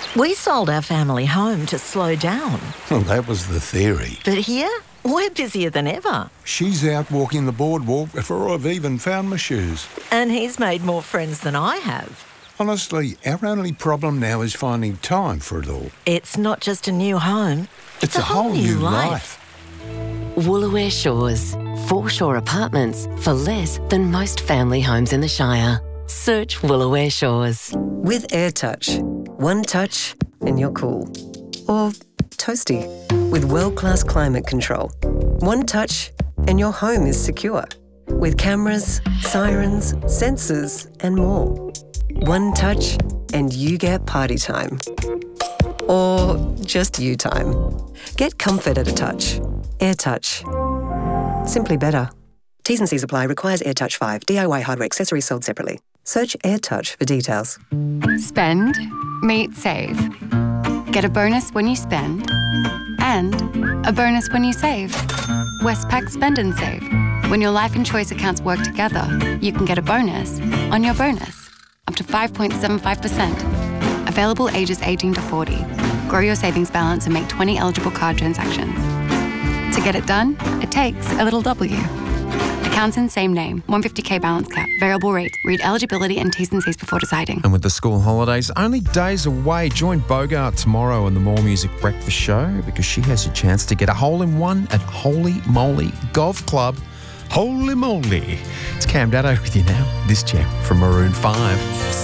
We sold our family home to slow down. Well, that was the theory. But here, we're busier than ever. She's out walking the boardwalk before I've even found my shoes. And he's made more friends than I have. Honestly, our only problem now is finding time for it all. It's not just a new home. It's a whole new life. Woolooware Shores. Foreshore apartments for less than most family homes in the Shire. Search Woolooware Shores. With AirTouch, one touch and you're cool. Or toasty. With world-class climate control. One touch and your home is secure. With cameras, sirens, sensors and more. One touch and you get party time. Or just you time. Get comfort at a touch. AirTouch. Simply better. T's and C's apply. Requires AirTouch 5. DIY hardware accessories sold separately. Search AirTouch for details. Spend, meet, save. Get a bonus when you spend and a bonus when you save. Westpac Spend and Save. When your Life and Choice accounts work together, you can get a bonus on your bonus, up to 5.75%. Available ages 18 to 40. Grow your savings balance and make 20 eligible card transactions. To get it done, it takes a little W. Accounts in same name, 150k balance cap, variable rate. Read eligibility and T's and C's before deciding. And with the school holidays only days away, join Bogart tomorrow on the More Music Breakfast Show because she has a chance to get a hole-in-one at Holy Moly Golf Club. Holy moly. It's Cam Daddo with you now. This jam from Maroon 5.